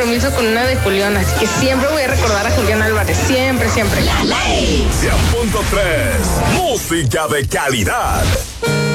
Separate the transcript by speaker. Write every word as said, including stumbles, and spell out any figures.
Speaker 1: compromiso con una de Julián, así que siempre voy a recordar a Julián Álvarez, siempre, siempre.
Speaker 2: cien punto tres, música de calidad.